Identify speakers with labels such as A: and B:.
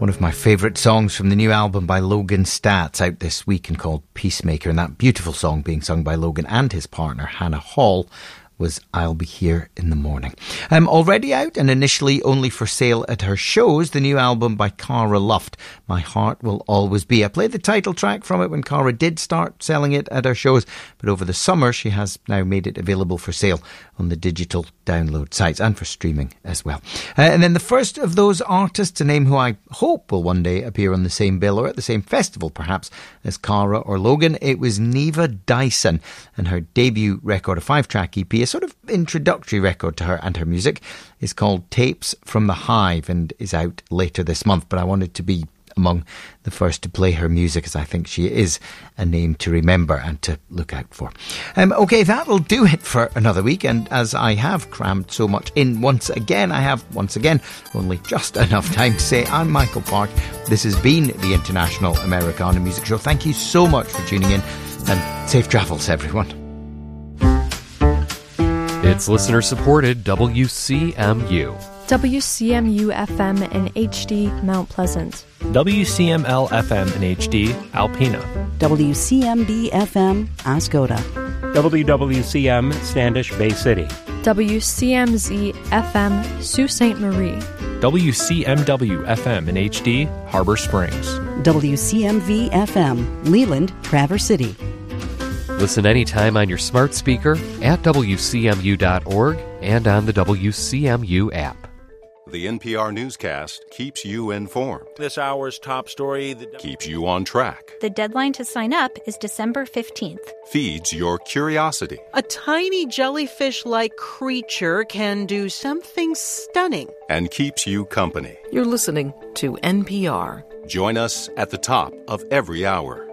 A: One of my favourite songs from the new album by Logan Statz, out this week and called Peacemaker, and that beautiful song being sung by Logan and his partner Hannah Hall was I'll Be Here in the Morning. Already out and initially only for sale at her shows, the new album by Cara Luft, My Heart Will Always Be. I played the title track from it when Cara did start selling it at her shows, but over the summer she has now made it available for sale on the digital download sites and for streaming as well. And then the first of those artists, a name who I hope will one day appear on the same bill or at the same festival perhaps as Cara or Logan, it was Neva Dyson, and her debut record, a 5-track EP, a sort of introductory record to her and her music, is called Tapes from the Hive and is out later this month. But I wanted to be among the first to play her music, as I think she is a name to remember and to look out for. OK, that'll do it for another week, and as I have crammed so much in once again, I have once again only just enough time to say I'm Michael Park. This has been the International Americana Music Show. Thank you so much for tuning in, and safe travels, everyone.
B: It's listener-supported WCMU.
C: WCMU-FM in HD, Mount Pleasant.
D: WCML-FM in HD, Alpena.
E: WCMB-FM, Oscoda.
F: WWCM, Standish Bay City.
C: WCMZ-FM, Sault Ste. Marie.
D: WCMW-FM in HD, Harbor Springs.
E: WCMV-FM, Leland, Traverse City.
B: Listen anytime on your smart speaker, at WCMU.org, and on the WCMU app.
G: The NPR newscast keeps you informed.
H: This hour's top story
G: keeps you on track.
I: The deadline to sign up is December 15th.
G: Feeds your curiosity.
J: A tiny jellyfish-like creature can do something stunning.
G: And keeps you company.
K: You're listening to NPR.
G: Join us at the top of every hour.